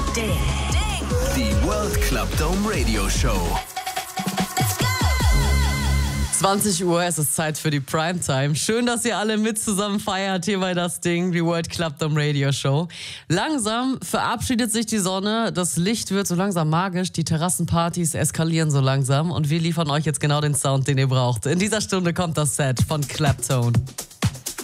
Ding. Die World Club Dome Radio Show. 20 Uhr, es ist Zeit für die Primetime. Schön, dass ihr alle mit zusammen feiert hier bei das Ding, die World Club Dome Radio Show. Langsam verabschiedet sich die Sonne, das Licht wird so langsam magisch, die Terrassenpartys eskalieren so langsam und wir liefern euch jetzt genau den Sound, den ihr braucht. In dieser Stunde kommt das Set von Claptone.